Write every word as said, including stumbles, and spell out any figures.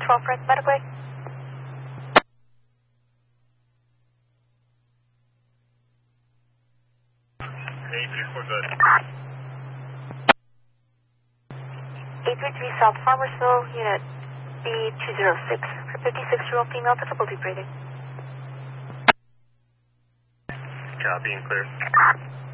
twelve Frank Medically. eight three four, good. eight three three South Farmersville, unit B two zero six, for fifty-six-year-old female, difficulty breathing. Copy and clear.